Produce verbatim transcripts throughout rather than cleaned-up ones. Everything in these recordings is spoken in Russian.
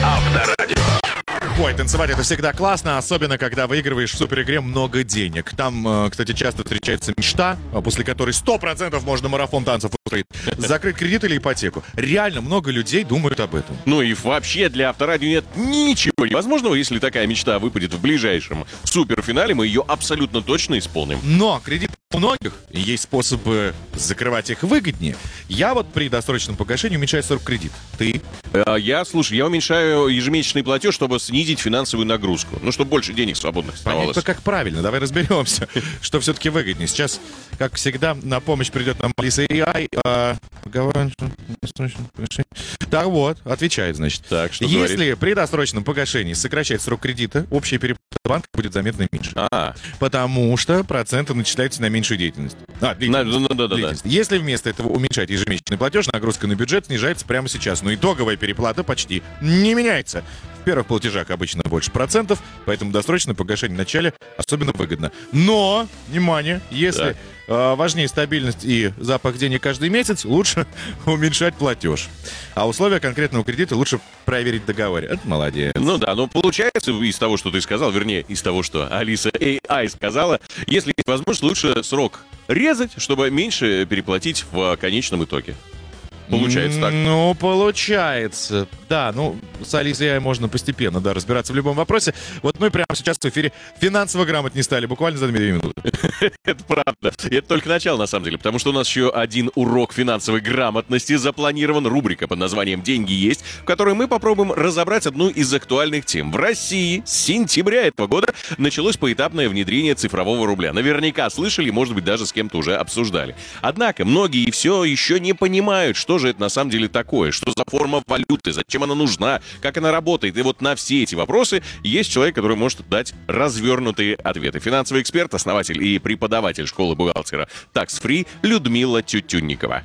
Авторадио. Ой, танцевать это всегда классно, особенно когда выигрываешь в суперигре много денег. Там, кстати, часто встречается мечта, после которой сто процентов можно марафон танцев устроить. Закрыть кредит или ипотеку. Реально много людей думают об этом. Ну и вообще для Авторадио нет ничего невозможного, если такая мечта выпадет в ближайшем суперфинале, мы ее абсолютно точно исполним. Но кредит у многих, и есть способы закрывать их выгоднее. Я вот при досрочном погашении уменьшаю срок кредит. Ты? Я, слушай, я уменьшаю ежемесячный платеж, чтобы снизить финансовую нагрузку. Ну, чтобы больше денег свободных оставалось. Понять, как правильно. Давай разберемся, что все-таки выгоднее. Сейчас, как всегда, на помощь придет нам Алиса эй ай. А... Так вот, отвечает, значит. Так, что Если говорит? при досрочном погашении сокращать срок кредита, общая переплата банка будет заметно меньше. А, Потому что проценты начисляются на меньшую деятельность. А, длительность. На- ну, да, да, да. Длительность. Если вместо этого уменьшать ежемесячный платеж, нагрузка на бюджет снижается прямо сейчас. Но итоговая переплата почти не меняется. В первых платежах обычно больше процентов, поэтому досрочное погашение в начале особенно выгодно. Но, внимание, если э, важнее стабильность и запах денег каждый месяц, лучше уменьшать платеж. А условия конкретного кредита лучше проверить в договоре. Это молодец. ну да, но получается из того, что ты сказал, вернее, из того, что Алиса эй ай сказала, если есть возможность, лучше срок резать, чтобы меньше переплатить в конечном итоге. Получается так. Ну, получается. Да, ну, с Алисой эй ай можно постепенно, да, разбираться в любом вопросе. Вот мы прямо сейчас в эфире финансово грамотнее стали, буквально за две минуты. Это правда. И это только начало, на самом деле, потому что у нас еще один урок финансовой грамотности запланирован, рубрика под названием «Деньги есть», в которой мы попробуем разобрать одну из актуальных тем. В России с сентября этого года началось поэтапное внедрение цифрового рубля. Наверняка слышали, может быть, даже с кем-то уже обсуждали. Однако многие все еще не понимают, что же это на самом деле такое, что за форма валюты, зачем она нужна, как она работает. И вот на все эти вопросы есть человек, который может дать развернутые ответы. Финансовый эксперт, основатель и преподаватель школы бухгалтера Tax Free Людмила Тютюнникова.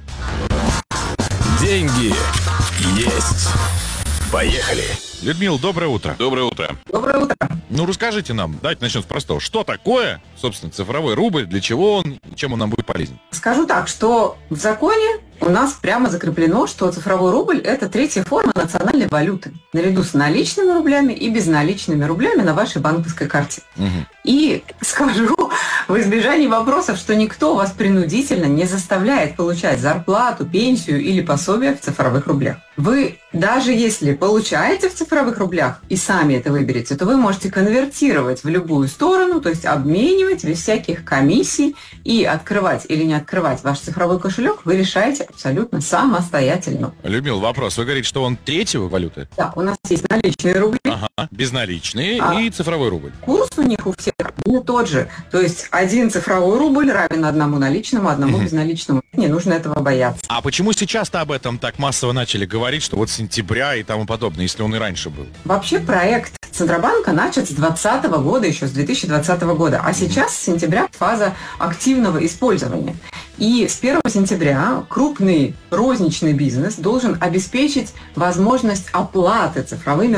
Деньги есть. Поехали. Людмила, доброе утро. Доброе утро. Доброе утро. Ну, расскажите нам, давайте начнем с простого. Что такое, собственно, цифровой рубль, для чего он, чем он нам будет полезен? Скажу так, что в законе у нас прямо закреплено, что цифровой рубль – это третья форма национальной валюты, наряду с наличными рублями и безналичными рублями на вашей банковской карте. Угу. И скажу в избежании вопросов, что никто вас принудительно не заставляет получать зарплату, пенсию или пособие в цифровых рублях. Вы, даже если получаете в цифровых рублях и сами это выберете, то вы можете конвертировать в любую сторону, то есть обменивать без всяких комиссий и открывать или не открывать ваш цифровой кошелек, вы решаете абсолютно самостоятельно. Людмила, вопрос. Вы говорите, что он третьего валюты? Да, у нас есть наличные рубли. Ага. Безналичные А. и цифровой рубль. Курс у них у всех не тот же. То есть один цифровой рубль равен одному наличному, одному Мгм. безналичному. Не нужно этого бояться. А почему сейчас-то об этом так массово начали говорить, что вот с сентября и тому подобное, если он и раньше был? Вообще проект Центробанка начат с двадцатого года, еще с две тысячи двадцатого года, а сейчас с сентября фаза активного использования. И с первого сентября крупный розничный бизнес должен обеспечить возможность оплаты цифровыми